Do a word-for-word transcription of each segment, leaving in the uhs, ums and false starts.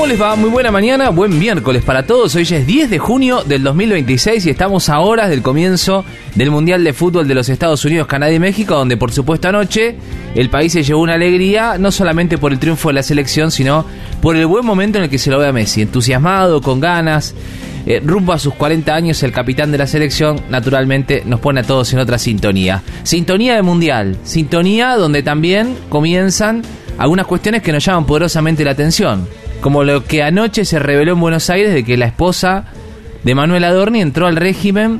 ¿Cómo les va? Muy buena mañana, buen miércoles para todos. Hoy ya es diez de junio del dos mil veintiséis y estamos a horas del comienzo del Mundial de Fútbol de los Estados Unidos, Canadá y México, donde por supuesto anoche el país se llevó una alegría, no solamente por el triunfo de la selección, sino por el buen momento en el que se lo ve a Messi, entusiasmado, con ganas, eh, rumbo a sus cuarenta años, el capitán de la selección, naturalmente nos pone a todos en otra sintonía. Sintonía de Mundial, sintonía donde también comienzan algunas cuestiones que nos llaman poderosamente la atención, como lo que anoche se reveló en Buenos Aires de que la esposa de Manuel Adorni entró al régimen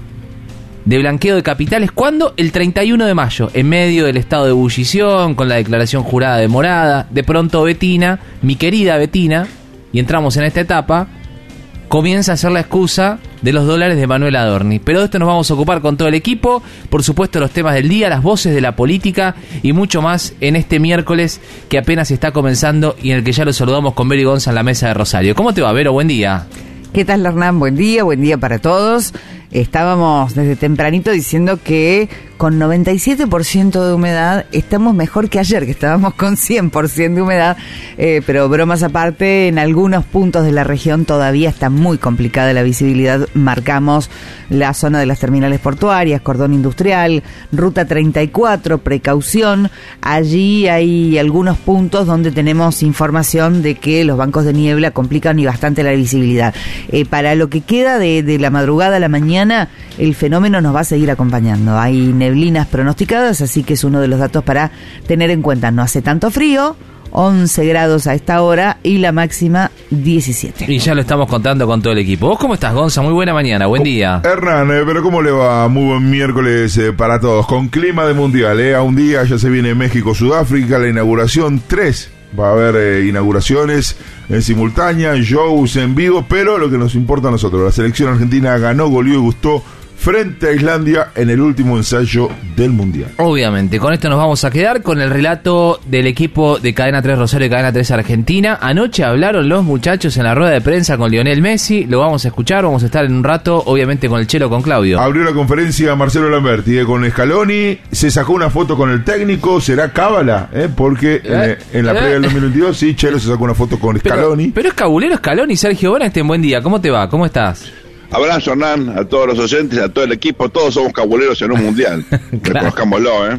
de blanqueo de capitales. ¿Cuándo? El treinta y uno de mayo, en medio del estado de ebullición, con la declaración jurada de Morada. De pronto Betina, mi querida Betina, y entramos en esta etapa, comienza a ser la excusa de los dólares de Manuel Adorni. Pero de esto nos vamos a ocupar con todo el equipo, por supuesto los temas del día, las voces de la política y mucho más en este miércoles que apenas está comenzando y en el que ya lo saludamos con Vero y Gonza en la mesa de Rosario. ¿Cómo te va, Vero? Buen día. ¿Qué tal, Hernán? Buen día, buen día para todos. Estábamos desde tempranito diciendo que con noventa y siete por ciento de humedad estamos mejor que ayer, que estábamos con cien por ciento de humedad, eh, pero bromas aparte, en algunos puntos de la región todavía está muy complicada la visibilidad. Marcamos la zona de las terminales portuarias, cordón industrial, ruta treinta y cuatro, precaución. Allí hay algunos puntos donde tenemos información de que los bancos de niebla complican y bastante la visibilidad. Eh, para lo que queda de, de la madrugada a la mañana, el fenómeno nos va a seguir acompañando. Hay neblinas pronosticadas, así que es uno de los datos para tener en cuenta. No hace tanto frío, once grados a esta hora y la máxima diecisiete. Y ya lo estamos contando con todo el equipo. ¿Vos cómo estás, Gonza? Muy buena mañana, buen día. Hernán, eh, pero ¿cómo le va? Muy buen miércoles eh, para todos. Con clima de mundial, eh. A un día ya se viene México-Sudáfrica, la inauguración tres. Va a haber eh, inauguraciones en simultánea, shows en vivo, pero lo que nos importa a nosotros, la selección argentina ganó, goleó y gustó frente a Islandia en el último ensayo del Mundial. Obviamente, con esto nos vamos a quedar con el relato del equipo de Cadena tres Rosario y Cadena tres Argentina. Anoche hablaron los muchachos en la rueda de prensa con Lionel Messi, lo vamos a escuchar, vamos a estar en un rato, obviamente con el Chelo, con Claudio. Abrió la conferencia Marcelo Lamberti eh, con Scaloni, se sacó una foto con el técnico, será cábala, eh, porque eh, en la previa del dos mil veintidós, sí, Chelo se sacó una foto con Scaloni. Pero, pero es cabulero Scaloni. Sergio Boneste, buen día, ¿cómo te va? ¿Cómo estás? Abrazo, Hernán, a todos los oyentes, a todo el equipo. Todos somos cabuleros en un mundial. Claro. Reconozcámoslo, ¿eh?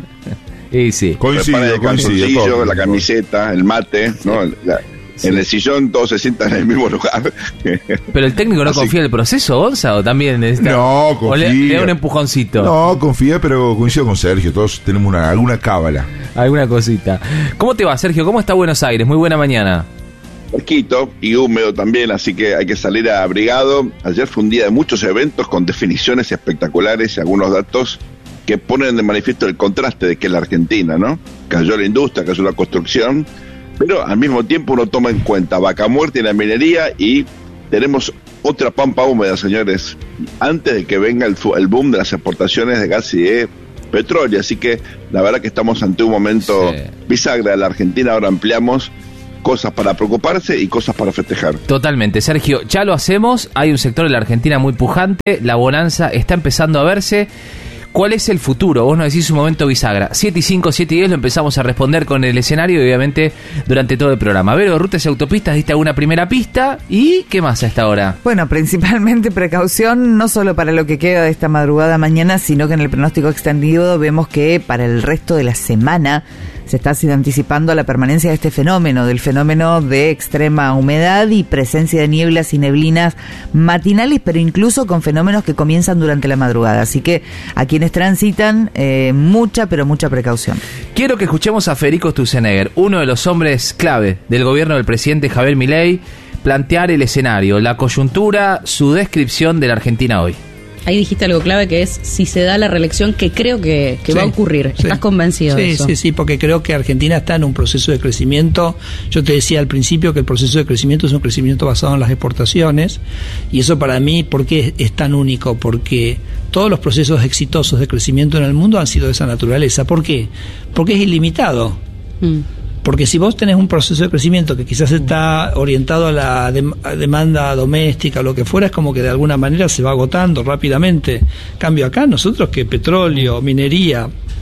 Y sí. Coincido, coincido. La camiseta, el mate, ¿no? La, sí. En el sillón todos se sientan en el mismo lugar. Pero el técnico no Así. confía en el proceso, Gonza, o también necesita... No, confía. O le, le da un empujoncito. No, confía, pero coincido con Sergio. Todos tenemos una, alguna cábala. Alguna cosita. ¿Cómo te va, Sergio? ¿Cómo está Buenos Aires? Muy buena mañana. Fresquito y húmedo también, así que hay que salir abrigado. Ayer fue un día de muchos eventos con definiciones espectaculares y algunos datos que ponen de manifiesto el contraste de que es la Argentina, ¿no? Cayó la industria, cayó la construcción, pero al mismo tiempo uno toma en cuenta vaca muerta y la minería y tenemos otra pampa húmeda, señores, antes de que venga el, el boom de las exportaciones de gas y de petróleo. Así que la verdad que estamos ante un momento sí. bisagra de la Argentina. Ahora ampliamos cosas para preocuparse y cosas para festejar. Totalmente, Sergio, ya lo hacemos. Hay un sector de la Argentina muy pujante, la bonanza está empezando a verse. ¿Cuál es el futuro? Vos nos decís un momento bisagra. siete y cinco, siete y diez lo empezamos a responder con el escenario y obviamente durante todo el programa. Vero, rutas y autopistas, diste alguna primera pista. ¿Y qué más a esta hora? Bueno, principalmente precaución, no solo para lo que queda de esta madrugada mañana, sino que en el pronóstico extendido vemos que para el resto de la semana se está anticipando la permanencia de este fenómeno, del fenómeno de extrema humedad y presencia de nieblas y neblinas matinales, pero incluso con fenómenos que comienzan durante la madrugada. Así que a quienes transitan, eh, mucha, pero mucha precaución. Quiero que escuchemos a Federico Sturzenegger, uno de los hombres clave del gobierno del presidente Javier Milei, plantear el escenario, la coyuntura, su descripción de la Argentina hoy. Ahí dijiste algo clave, que es si se da la reelección, que creo que, que sí, va a ocurrir. ¿Estás sí. convencido sí, de eso? Sí, sí, porque creo que Argentina está en un proceso de crecimiento. Yo te decía al principio que el proceso de crecimiento es un crecimiento basado en las exportaciones, y eso para mí, ¿por qué es tan único? Porque todos los procesos exitosos de crecimiento en el mundo han sido de esa naturaleza. ¿Por qué? Porque es ilimitado. Mm. Porque si vos tenés un proceso de crecimiento que quizás está orientado a la dem- a demanda doméstica o lo que fuera, es como que de alguna manera se va agotando rápidamente. Cambio acá, nosotros que petróleo, minería,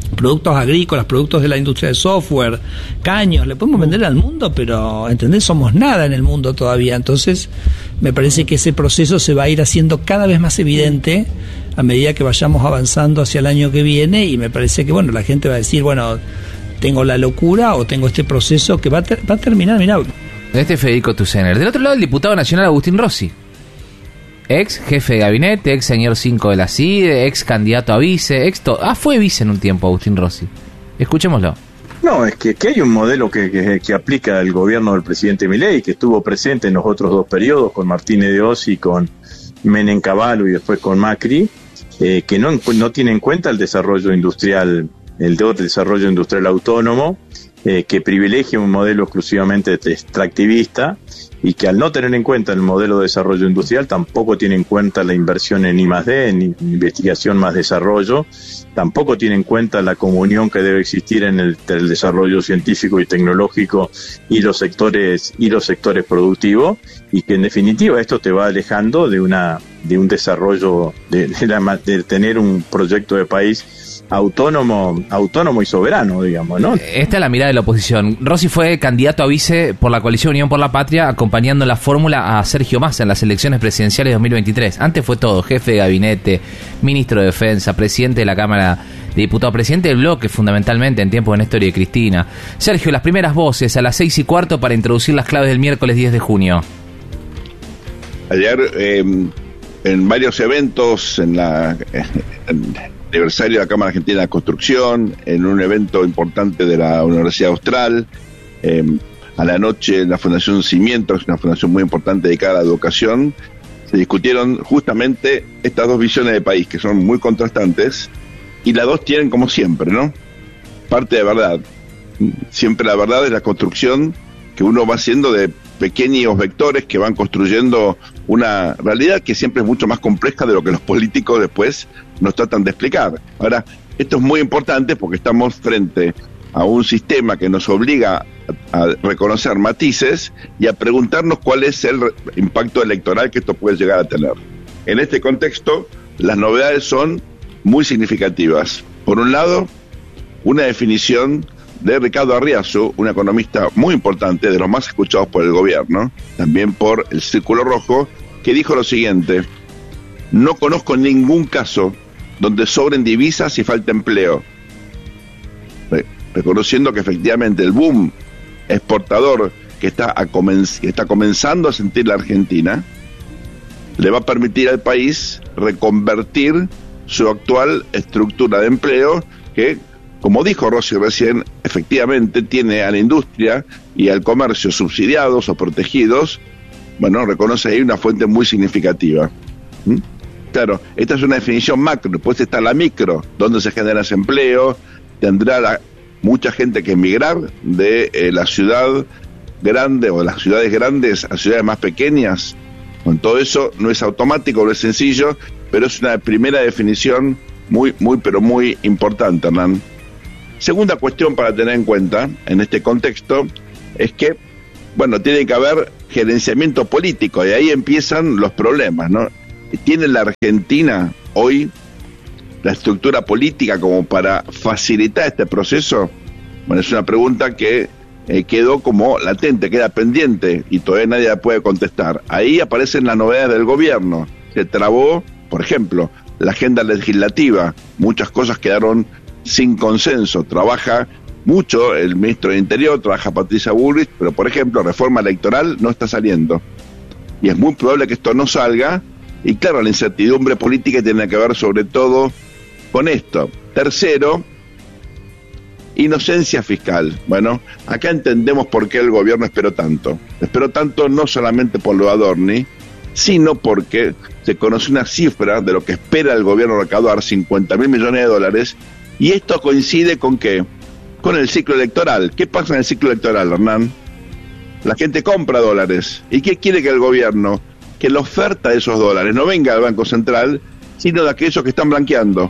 productos agrícolas, productos de la industria de software, caños, le podemos vender al mundo, pero, ¿entendés? Somos nada en el mundo todavía. Entonces, me parece que ese proceso se va a ir haciendo cada vez más evidente a medida que vayamos avanzando hacia el año que viene, y me parece que, bueno, la gente va a decir, bueno, tengo la locura o tengo este proceso que va a, ter- va a terminar, mirá. Este es Federico Tusener. Del otro lado, el diputado nacional Agustín Rossi, ex jefe de gabinete, ex señor cinco de la C I D E, ex candidato a vice, ex to- ah, fue vice en un tiempo Agustín Rossi. Escuchémoslo. No, es que, que hay un modelo que, que, que aplica el gobierno del presidente Milei, que estuvo presente en los otros dos periodos, con Martínez de Osi, con Menem Cavallo y después con Macri, eh, que no, no tiene en cuenta el desarrollo industrial, el de desarrollo industrial autónomo, eh, que privilegia un modelo exclusivamente extractivista, y que al no tener en cuenta el modelo de desarrollo industrial tampoco tiene en cuenta la inversión en I más D, en investigación más desarrollo, tampoco tiene en cuenta la comunión que debe existir en el, el desarrollo científico y tecnológico y los sectores y los sectores productivos, y que en definitiva esto te va alejando de una de un desarrollo de, de, la, de tener un proyecto de país autónomo autónomo y soberano, digamos, ¿no? Esta es la mirada de la oposición. Rossi fue candidato a vice por la coalición Unión por la Patria, acompañando la fórmula a Sergio Massa en las elecciones presidenciales de dos mil veintitrés. Antes fue todo, jefe de gabinete, ministro de Defensa, presidente de la Cámara de Diputados, presidente del bloque fundamentalmente en tiempos de Néstor y de Cristina. Sergio, las primeras voces a las seis y cuarto para introducir las claves del miércoles diez de junio. Ayer, eh, en varios eventos, en la... En, aniversario de la Cámara Argentina de Construcción, en un evento importante de la Universidad Austral, eh, a la noche en la Fundación Cimientos, una fundación muy importante dedicada a la educación, se discutieron justamente estas dos visiones de país, que son muy contrastantes, y las dos tienen, como siempre, ¿no?, parte de verdad. Siempre la verdad es la construcción que uno va haciendo de pequeños vectores que van construyendo una realidad que siempre es mucho más compleja de lo que los políticos después nos tratan de explicar. Ahora, esto es muy importante porque estamos frente a un sistema que nos obliga a, a reconocer matices y a preguntarnos cuál es el impacto electoral que esto puede llegar a tener. En este contexto, las novedades son muy significativas. Por un lado, una definición de Ricardo Arriazu, un economista muy importante, de los más escuchados por el gobierno, también por el Círculo Rojo, que dijo lo siguiente: no conozco ningún caso donde sobren divisas y falte empleo. Re- reconociendo que efectivamente el boom exportador que está, a comenz- que está comenzando a sentir la Argentina le va a permitir al país reconvertir su actual estructura de empleo, que, como dijo Rossi recién, efectivamente tiene a la industria y al comercio subsidiados o protegidos. Bueno, reconoce ahí una fuente muy significativa. ¿Mm? Claro, esta es una definición macro, después está la micro, donde se genera ese empleo, tendrá la, mucha gente que emigrar de eh, la ciudad grande o de las ciudades grandes a ciudades más pequeñas. Con todo eso no es automático, no es sencillo, pero es una primera definición muy, muy, pero muy importante, Hernán. Segunda cuestión para tener en cuenta en este contexto es que, bueno, tiene que haber gerenciamiento político, y ahí empiezan los problemas, ¿no? ¿Tiene la Argentina hoy la estructura política como para facilitar este proceso? Bueno, es una pregunta que eh, quedó como latente, queda pendiente y todavía nadie la puede contestar. Ahí aparecen las novedades del gobierno. Se trabó, por ejemplo, la agenda legislativa, muchas cosas quedaron sin consenso. Trabaja mucho el ministro de Interior, trabaja Patricia Bullrich, pero por ejemplo, reforma electoral no está saliendo. Y es muy probable que esto no salga, y claro, la incertidumbre política tiene que ver sobre todo con esto. Tercero, inocencia fiscal. Bueno, acá entendemos por qué el gobierno esperó tanto. Esperó tanto no solamente por lo de Adorni, sino porque se conoce una cifra de lo que espera el gobierno recaudar, cincuenta mil millones de dólares, y esto coincide con ¿qué? Con el ciclo electoral. ¿Qué pasa en el ciclo electoral, Hernán? La gente compra dólares. ¿Y qué quiere que el gobierno? Que la oferta de esos dólares no venga del Banco Central, sino de aquellos que están blanqueando.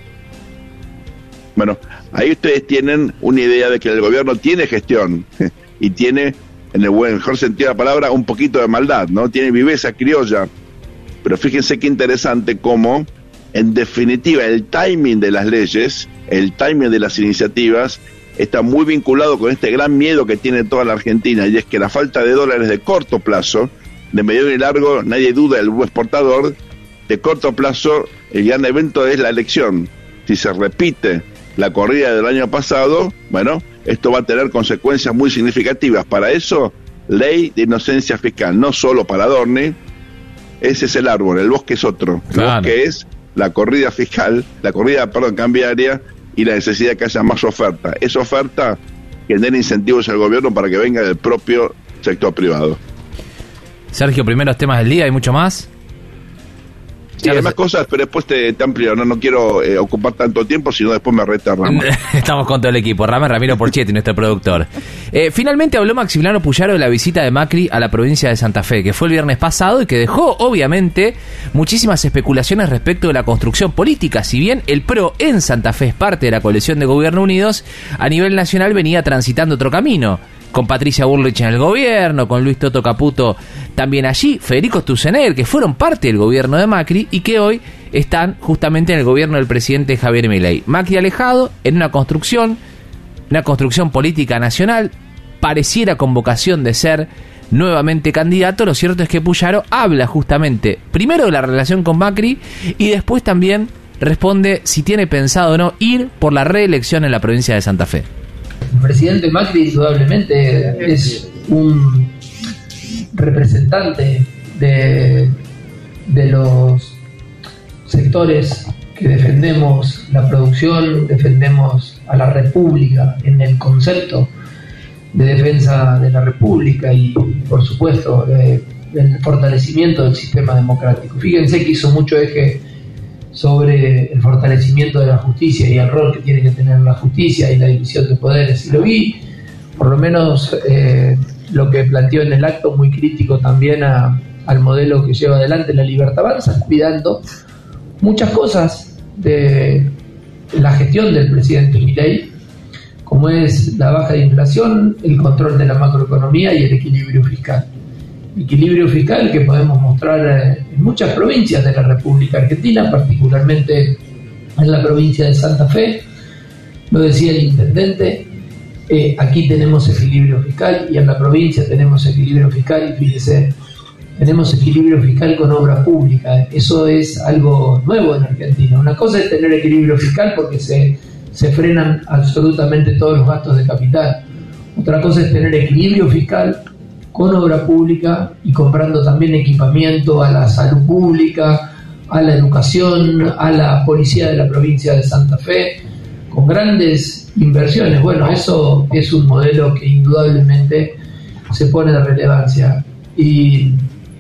Bueno, ahí ustedes tienen una idea de que el gobierno tiene gestión y tiene, en el buen, mejor sentido de la palabra, un poquito de maldad, ¿no? Tiene viveza criolla. Pero fíjense qué interesante cómo En definitiva, el timing de las leyes, el timing de las iniciativas, está muy vinculado con este gran miedo que tiene toda la Argentina, y es que la falta de dólares de corto plazo, de mediano y largo, nadie duda del exportador, de corto plazo, el gran evento es la elección. Si se repite la corrida del año pasado, bueno, esto va a tener consecuencias muy significativas. Para eso, ley de inocencia fiscal, no solo para Adorni, ese es el árbol, el bosque es otro. El claro. bosque es la corrida fiscal, la corrida, perdón, cambiaria, y la necesidad de que haya más oferta. Esa oferta genera incentivos al gobierno para que venga del propio sector privado. Sergio, primeros temas del día, ¿hay mucho más? Sí, hay más cosas, pero después te, te amplio. No, no quiero eh, ocupar tanto tiempo, sino después me reta Rama. Estamos con todo el equipo. Rama Ramiro Porchetti, nuestro productor. Eh, finalmente habló Maximiliano Puyaro de la visita de Macri a la provincia de Santa Fe, que fue el viernes pasado y que dejó, obviamente, muchísimas especulaciones respecto de la construcción política. Si bien el P R O en Santa Fe es parte de la coalición de Gobierno Unidos, a nivel nacional venía transitando otro camino. Con Patricia Bullrich en el gobierno, con Luis Toto Caputo también allí, Federico Sturzenegger, que fueron parte del gobierno de Macri y que hoy están justamente en el gobierno del presidente Javier Milei. Macri alejado en una construcción, una construcción política nacional, pareciera con vocación de ser nuevamente candidato. Lo cierto es que Puyaro habla justamente primero de la relación con Macri y después también responde si tiene pensado o no ir por la reelección en la provincia de Santa Fe. El presidente Macri indudablemente es un representante de, de los sectores que defendemos la producción, defendemos a la República en el concepto de defensa de la República y, por supuesto, eh, el fortalecimiento del sistema democrático. Fíjense que hizo mucho eje sobre el fortalecimiento de la justicia y el rol que tiene que tener la justicia y la división de poderes. Y lo vi, por lo menos eh, lo que planteó en el acto, muy crítico también a, al modelo que lleva adelante la Libertad Avanza, cuidando muchas cosas de la gestión del presidente Milei, como es la baja de inflación, el control de la macroeconomía y el equilibrio fiscal. Equilibrio fiscal que podemos mostrar en muchas provincias de la República Argentina, particularmente en la provincia de Santa Fe. Lo decía el intendente, eh, aquí tenemos equilibrio fiscal y en la provincia tenemos equilibrio fiscal y fíjese, tenemos equilibrio fiscal con obra pública. Eso es algo nuevo en Argentina. Una cosa es tener equilibrio fiscal porque se, se frenan absolutamente todos los gastos de capital. Otra cosa es tener equilibrio fiscal con obra pública y comprando también equipamiento a la salud pública, a la educación, a la policía de la provincia de Santa Fe, con grandes inversiones. Bueno, eso es un modelo que indudablemente se pone de relevancia. Y,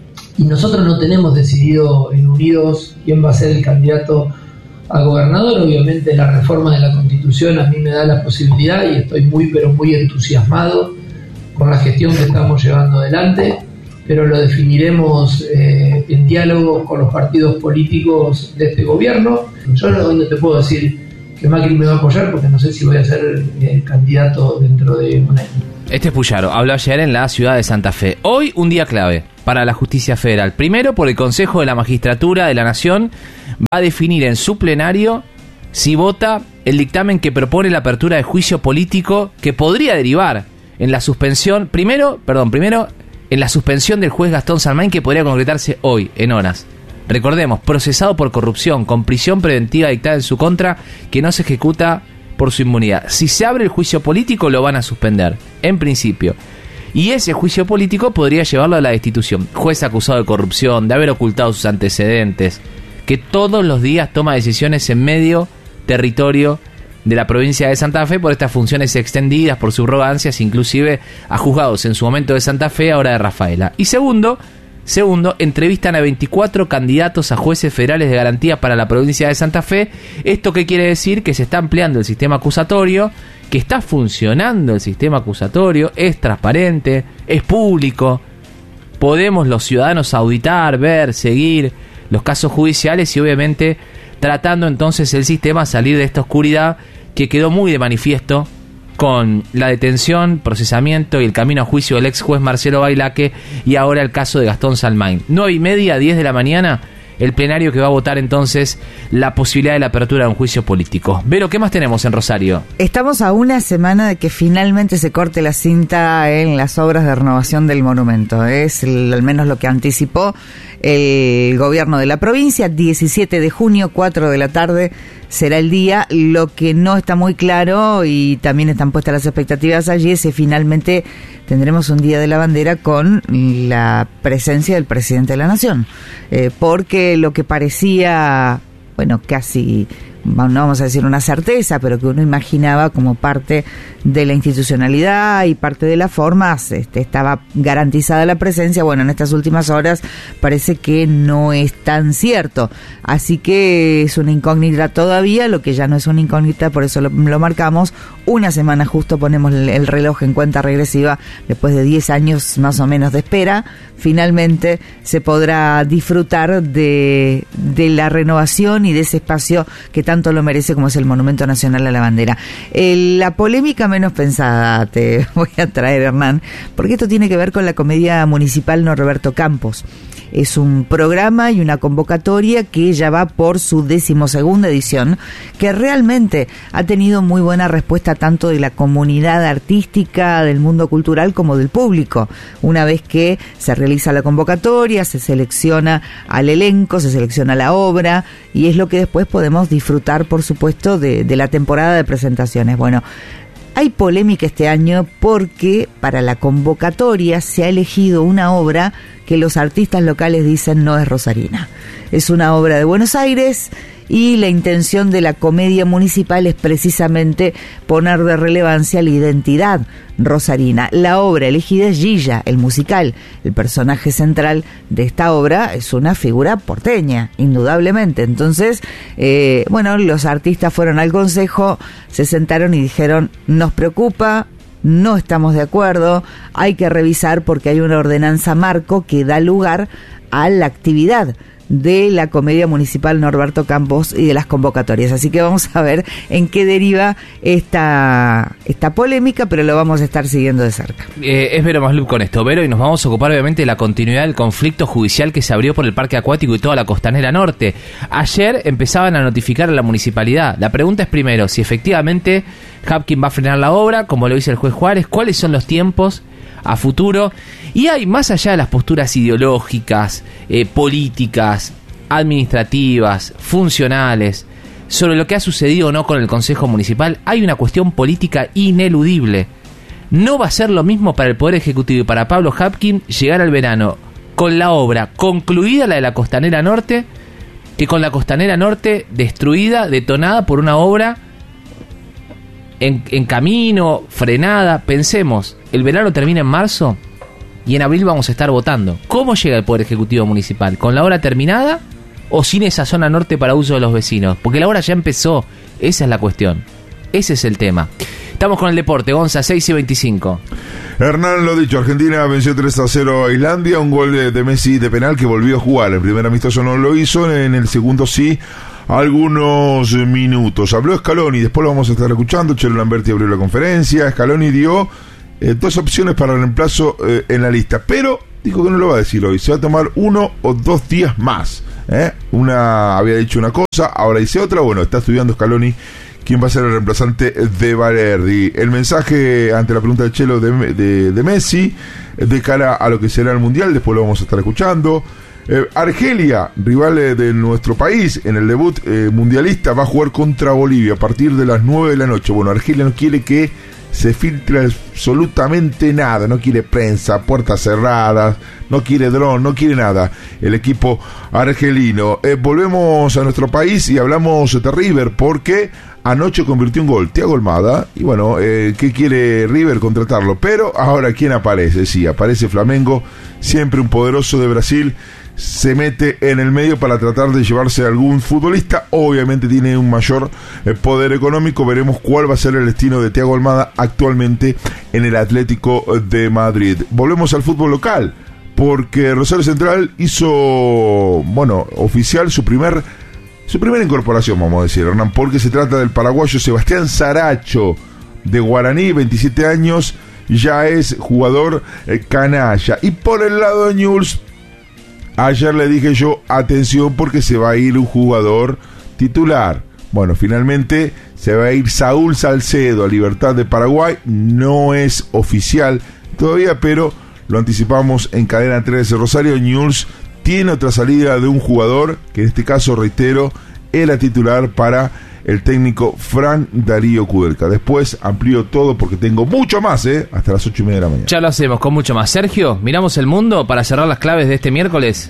y nosotros no tenemos decidido en Unidos quién va a ser el candidato a gobernador. Obviamente la reforma de la Constitución a mí me da la posibilidad y estoy muy pero muy entusiasmado con la gestión que estamos llevando adelante, pero lo definiremos eh, en diálogo con los partidos políticos de este gobierno. Yo no, no te puedo decir que Macri me va a apoyar porque no sé si voy a ser eh, candidato dentro de un año. Este es Puyaro, habló ayer en la ciudad de Santa Fe. Hoy un día clave para la justicia federal. Primero, por el Consejo de la Magistratura de la Nación va a definir en su plenario si vota el dictamen que propone la apertura de juicio político que podría derivar en la suspensión, primero, perdón, primero, en la suspensión del juez Gastón Salmaín, que podría concretarse hoy, en horas. Recordemos, procesado por corrupción, con prisión preventiva dictada en su contra, que no se ejecuta por su inmunidad. Si se abre el juicio político, lo van a suspender, en principio. Y ese juicio político podría llevarlo a la destitución. Juez acusado de corrupción, de haber ocultado sus antecedentes, que todos los días toma decisiones en medio territorio de la provincia de Santa Fe por estas funciones extendidas, por subrogancias, inclusive a juzgados en su momento de Santa Fe, ahora de Rafaela. Y segundo, segundo, entrevistan a veinticuatro candidatos a jueces federales de garantía para la provincia de Santa Fe. ¿Esto qué quiere decir? Que se está ampliando el sistema acusatorio, que está funcionando el sistema acusatorio, es transparente, es público. Podemos los ciudadanos auditar, ver, seguir los casos judiciales y obviamente tratando entonces el sistema a salir de esta oscuridad que quedó muy de manifiesto con la detención, procesamiento y el camino a juicio del ex juez Marcelo Bailaque y ahora el caso de Gastón Salmaín. nueve y media, diez de la mañana, el plenario que va a votar entonces la posibilidad de la apertura de un juicio político. Vero, ¿qué más tenemos en Rosario? Estamos a una semana de que finalmente se corte la cinta en las obras de renovación del monumento. Es el, al menos lo que anticipó el gobierno de la provincia. diecisiete de junio, cuatro de la tarde será el día. Lo que no está muy claro, y también están puestas las expectativas allí, es si finalmente tendremos un Día de la Bandera con la presencia del presidente de la Nación. Eh, porque lo que parecía, bueno, casi, no vamos a decir una certeza, pero que uno imaginaba como parte de la institucionalidad y parte de las formas, este, estaba garantizada la presencia. Bueno, en estas últimas horas parece que no es tan cierto, así que es una incógnita todavía, lo que ya no es una incógnita, por eso lo, lo marcamos. Una semana justo ponemos el, el reloj en cuenta regresiva, después de diez años más o menos de espera, finalmente se podrá disfrutar de, de la renovación y de ese espacio que tanto lo merece, como es el Monumento Nacional a la Bandera. El, la polémica menos pensada te voy a traer, Hernán, porque esto tiene que ver con la Comedia Municipal Norberto Campos. Es un programa y una convocatoria que ya va por su decimosegunda edición, que realmente ha tenido muy buena respuesta tanto de la comunidad artística, del mundo cultural, como del público. Una vez que se realiza la convocatoria, se selecciona al elenco, se selecciona la obra, y es lo que después podemos disfrutar, por supuesto, de, de la temporada de presentaciones. Bueno, hay polémica este año porque para la convocatoria se ha elegido una obra que los artistas locales dicen no es rosarina. Es una obra de Buenos Aires y la intención de la Comedia Municipal es precisamente poner de relevancia la identidad rosarina. La obra elegida es Gilla, el musical. El personaje central de esta obra es una figura porteña, indudablemente. Entonces, eh, bueno, los artistas fueron al consejo, se sentaron y dijeron, nos preocupa, no estamos de acuerdo, hay que revisar porque hay una ordenanza marco que da lugar a la actividad de la Comedia Municipal Norberto Campos y de las convocatorias. Así que vamos a ver en qué deriva esta, esta polémica, pero lo vamos a estar siguiendo de cerca. Eh, es Vero Maslub con esto, Vero, y nos vamos a ocupar obviamente de la continuidad del conflicto judicial que se abrió por el Parque Acuático y toda la Costanera Norte. Ayer empezaban a notificar a la municipalidad. La pregunta es primero, si efectivamente Hapkin va a frenar la obra, como lo dice el juez Juárez, cuáles son los tiempos a futuro, y hay, más allá de las posturas ideológicas, eh, políticas, administrativas, funcionales, sobre lo que ha sucedido o no con el Consejo Municipal, hay una cuestión política ineludible. No va a ser lo mismo para el Poder Ejecutivo y para Pablo Hapkin llegar al verano con la obra concluida, la de la Costanera Norte, que con la Costanera Norte destruida, detonada por una obra En, en camino, frenada. Pensemos, el verano termina en marzo y en abril vamos a estar votando. ¿Cómo llega el Poder Ejecutivo Municipal? ¿Con la obra terminada o sin esa zona norte para uso de los vecinos? Porque la obra ya empezó, esa es la cuestión, ese es el tema. Estamos con el deporte, Gonza, seis y veinticinco. Hernán, lo dicho, Argentina venció tres a cero a Islandia, un gol de, de Messi de penal que volvió a jugar. El primer amistoso no lo hizo, en el segundo sí, algunos minutos. Habló Scaloni, después lo vamos a estar escuchando. Chelo Lamberti abrió la conferencia. Scaloni dio eh, dos opciones para el reemplazo eh, en la lista, pero dijo que no lo va a decir hoy. Se va a tomar uno o dos días más. ¿eh? Una había dicho una cosa, ahora dice otra. Bueno, está estudiando Scaloni quién va a ser el reemplazante de Valerdi. El mensaje ante la pregunta de Chelo de, de, de Messi de cara a lo que será el Mundial, después lo vamos a estar escuchando. Eh, Argelia, rival eh, de nuestro país en el debut eh, mundialista, va a jugar contra Bolivia a partir de las nueve de la noche. Bueno, Argelia no quiere que se filtre absolutamente nada, no quiere prensa, puertas cerradas, no quiere dron, no quiere nada el equipo argelino. Eh, volvemos a nuestro país y hablamos de River porque anoche convirtió un gol Thiago Almada y bueno, eh, ¿qué quiere River? Contratarlo, pero ahora ¿quién aparece? Sí, aparece Flamengo, siempre un poderoso de Brasil, se mete en el medio para tratar de llevarse a algún futbolista. Obviamente tiene un mayor eh, poder económico. Veremos cuál va a ser el destino de Thiago Almada actualmente en el Atlético de Madrid. Volvemos al fútbol local porque Rosario Central hizo, bueno, oficial su primer su primera incorporación, vamos a decir, Hernán, porque se trata del paraguayo Sebastián Saracho de Guaraní, veintisiete años, ya es jugador eh, canalla. Y por el lado de Newell's, Ayer le dije yo, atención porque se va a ir un jugador titular. Bueno, finalmente se va a ir Saúl Salcedo a Libertad de Paraguay. No es oficial todavía, pero lo anticipamos en Cadena tres de Rosario News. Tiene otra salida de un jugador que en este caso, reitero, era titular para el técnico Fran Darío Kudelka. Después amplío todo porque tengo mucho más, ¿eh? Hasta las ocho y media de la mañana. Ya lo hacemos con mucho más. Sergio, miramos el mundo para cerrar las claves de este miércoles.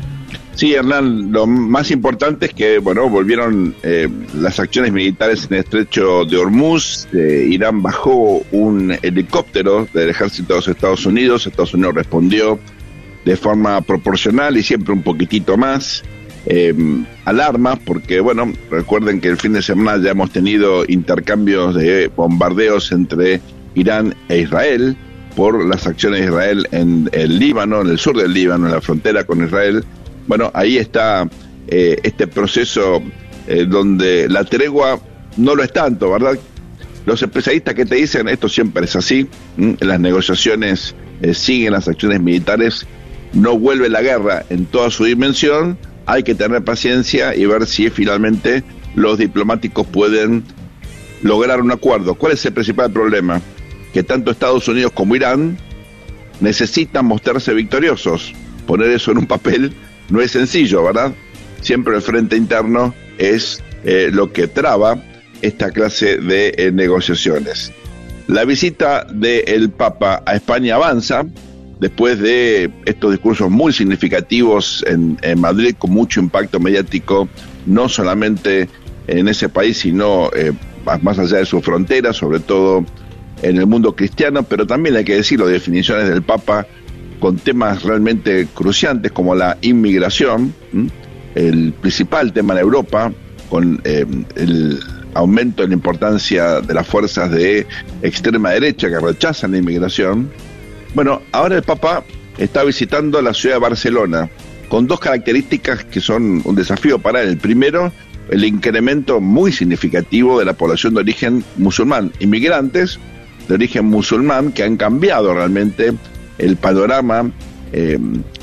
Sí, Hernán, lo más importante es que, bueno, volvieron eh, las acciones militares en el estrecho de Hormuz. Eh, Irán bajó un helicóptero del ejército de los Estados Unidos. Estados Unidos respondió de forma proporcional y siempre un poquitito más. Eh, alarma, porque, bueno, recuerden que el fin de semana ya hemos tenido intercambios de bombardeos entre Irán e Israel por las acciones de Israel en el Líbano, en el sur del Líbano, en la frontera con Israel. Bueno, ahí está eh, este proceso eh, donde la tregua no lo es tanto, ¿verdad? Los especialistas que te dicen, esto siempre es así, ¿m? En las negociaciones eh, siguen las acciones militares, no vuelve la guerra en toda su dimensión, hay que tener paciencia y ver si finalmente los diplomáticos pueden lograr un acuerdo. ¿Cuál es el principal problema? Que tanto Estados Unidos como Irán necesitan mostrarse victoriosos. Poner eso en un papel no es sencillo, ¿verdad? Siempre el frente interno es eh, lo que traba esta clase de eh, negociaciones. La visita del Papa a España avanza, después de estos discursos muy significativos en, en Madrid, con mucho impacto mediático, no solamente en ese país, sino eh, más allá de sus fronteras, sobre todo en el mundo cristiano, pero también hay que decirlo, definiciones del Papa con temas realmente cruciantes como la inmigración, ¿m? el principal tema en Europa, con eh, el aumento de la importancia de las fuerzas de extrema derecha que rechazan la inmigración. Bueno, ahora el Papa está visitando la ciudad de Barcelona, con dos características que son un desafío para él. El primero, el incremento muy significativo de la población de origen musulmán, inmigrantes de origen musulmán que han cambiado realmente el panorama eh,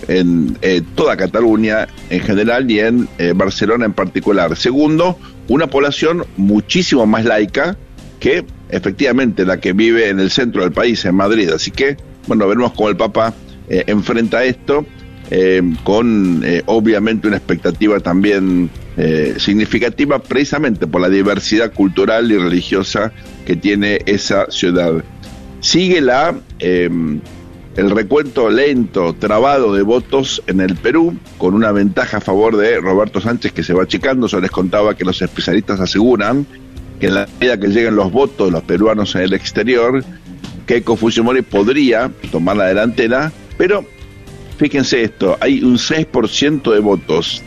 en eh, toda Cataluña en general y en eh, Barcelona en particular. Segundo, una población muchísimo más laica que efectivamente la que vive en el centro del país, en Madrid. Así que, bueno, veremos cómo el Papa eh, enfrenta esto, eh, con eh, obviamente una expectativa también eh, significativa, precisamente por la diversidad cultural y religiosa que tiene esa ciudad. Sigue la... Eh, el recuento lento, trabado de votos en el Perú, con una ventaja a favor de Roberto Sánchez que se va achicando. Yo les contaba que los especialistas aseguran que en la medida que lleguen los votos de los peruanos en el exterior, Keiko Fujimori podría tomar la delantera, pero fíjense esto, hay un seis por ciento de votos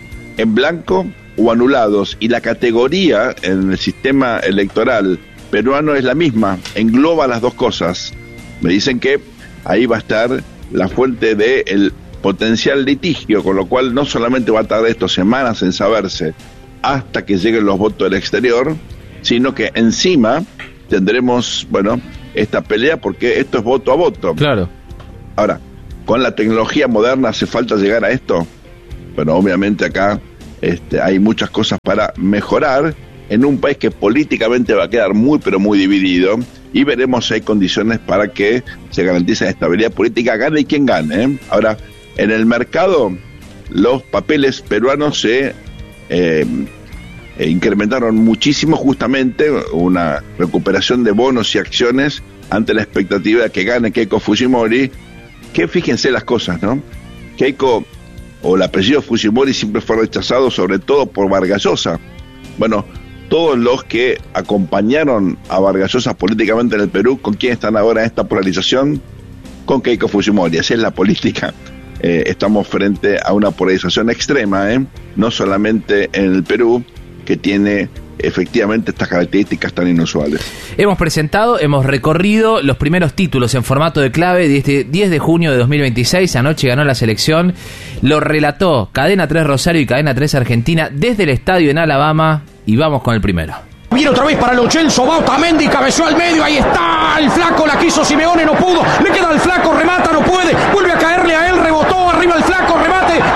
en blanco o anulados, y la categoría en el sistema electoral peruano es la misma, engloba las dos cosas. Me dicen que ahí va a estar la fuente del potencial litigio, con lo cual no solamente va a tardar esto semanas en saberse hasta que lleguen los votos del exterior, sino que encima tendremos, bueno, esta pelea porque esto es voto a voto. Claro. Ahora, con la tecnología moderna hace falta llegar a esto. Bueno, obviamente acá este, hay muchas cosas para mejorar en un país que políticamente va a quedar muy pero muy dividido, y veremos si hay condiciones para que se garantice la estabilidad política, gane quien gane, ¿eh? Ahora, en el mercado los papeles peruanos se eh, eh, incrementaron muchísimo, justamente una recuperación de bonos y acciones ante la expectativa de que gane Keiko Fujimori, que fíjense las cosas, ¿no? Keiko, o el apellido Fujimori, siempre fue rechazado sobre todo por Vargas Llosa. Bueno, todos los que acompañaron a Vargas Llosa políticamente en el Perú, ¿con quién están ahora en esta polarización? Con Keiko Fujimori. Así es la política. Eh, estamos frente a una polarización extrema, ¿eh? No solamente en el Perú, que tiene efectivamente estas características tan inusuales. Hemos presentado, hemos recorrido los primeros títulos en formato de clave de este diez de junio de dos mil veintiséis. Anoche ganó la selección. Lo relató Cadena tres Rosario y Cadena tres Argentina desde el estadio en Alabama. Y vamos con el primero. Viene otra vez para Lo Celso, va Otamendi, cabeceó al medio, ahí está, el flaco, la quiso Simeone, no pudo, le queda al flaco, remata, no puede, vuelve a caerle a él, rebotó, arriba el flaco, remate,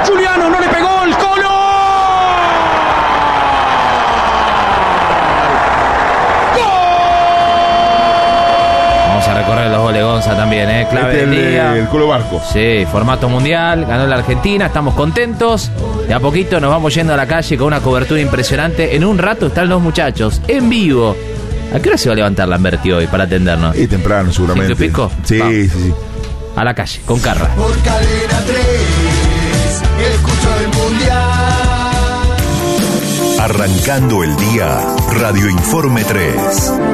Colo Barco. Sí, formato mundial, ganó la Argentina, estamos contentos. De a poquito nos vamos yendo a la calle con una cobertura impresionante. En un rato están los muchachos, en vivo. ¿A qué hora se va a levantar Lamberti hoy para atendernos? Y temprano, seguramente. ¿Cinco y pico? Sí, Vamos. sí, sí. A la calle, con Carra. Por Cadena tres, escucho el mundial. Arrancando el día, Radio Informe tres.